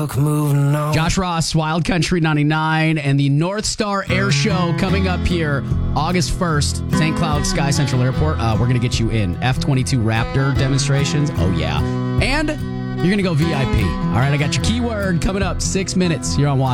Moving on. Josh Ross, Wild Country 99, and the North Star Air Show coming up here August 1st, St. Cloud Sky Central Airport. We're going to get you in. F-22 Raptor demonstrations. Oh, yeah. And you're going to go VIP. All right, I got your keyword coming up 6 minutes here on Wild.